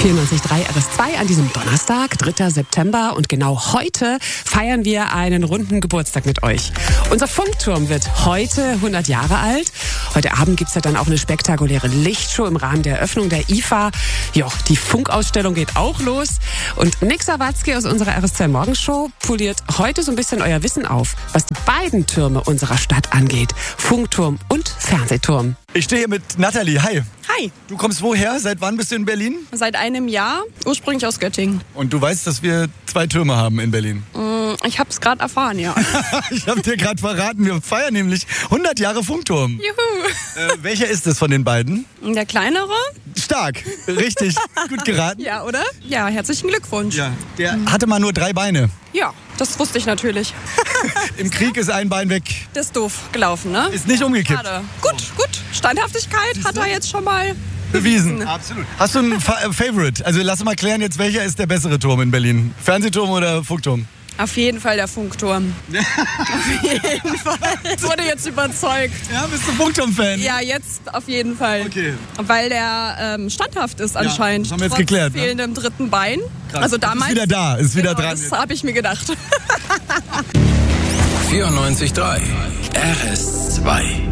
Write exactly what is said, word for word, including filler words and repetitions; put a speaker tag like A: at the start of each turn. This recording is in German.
A: vierundneunzig Komma drei R S zwei an diesem Donnerstag, dritter September. Und genau heute feiern wir einen runden Geburtstag mit euch. Unser Funkturm wird heute hundert Jahre alt. Heute Abend gibt's ja dann auch eine spektakuläre Lichtshow im Rahmen der Eröffnung der I F A. Ja, die Funkausstellung geht auch los. Und Nick Sawatzki aus unserer R S zwei Morgenshow poliert heute so ein bisschen euer Wissen auf, was die beiden Türme unserer Stadt angeht. Funkturm und Fernsehturm.
B: Ich stehe hier mit Nathalie. Hi.
C: Hi.
B: Du kommst woher? Seit wann bist du in Berlin?
C: Seit einem Jahr, ursprünglich aus Göttingen.
B: Und du weißt, dass wir zwei Türme haben in Berlin.
C: Mm, ich habe es gerade erfahren, ja.
B: Ich habe dir gerade verraten, wir feiern nämlich hundert Jahre Funkturm.
C: Juhu.
B: Äh, welcher ist es von den beiden?
C: Der kleinere?
B: Stark, richtig, gut geraten.
C: Ja, oder? Ja, herzlichen Glückwunsch.
B: Ja, der hatte mal nur drei Beine.
C: Ja, das wusste ich natürlich.
B: Im Krieg ist ein Bein weg.
C: Das ist doof gelaufen, ne?
B: Ist nicht umgekippt.
C: Schade. Gut, gut. Standhaftigkeit hat er jetzt schon mal
B: bewiesen. Absolut. Hast du einen Fa- äh, Favorite? Also lass mal klären jetzt, welcher ist der bessere Turm in Berlin? Fernsehturm oder Funkturm?
C: Auf jeden Fall der Funkturm. Auf jeden Fall. Ich wurde jetzt überzeugt.
B: Ja, bist du Funkturm-Fan?
C: Ja, jetzt auf jeden Fall.
B: Okay.
C: Weil der ähm, standhaft ist anscheinend.
B: das haben wir jetzt
C: trotz
B: geklärt, ne?
C: fehlendem dritten Bein.
B: Krass.
C: Also damals.
B: Ist wieder da, ist wieder
C: genau,
B: dran.
C: Das habe ich mir gedacht.
D: vierundneunzig Komma drei R S zwei